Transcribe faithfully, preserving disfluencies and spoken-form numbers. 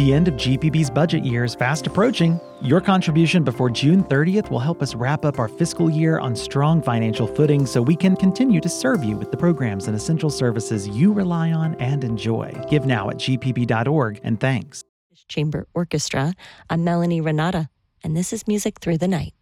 The end of G P B's budget year is fast approaching. Your contribution before June thirtieth will help us wrap up our fiscal year on strong financial footing so we can continue to serve you with the programs and essential services you rely on and enjoy. Give now at g p b dot org, and thanks. Chamber Orchestra. I'm Melanie Renata, and this is Music Through the Night.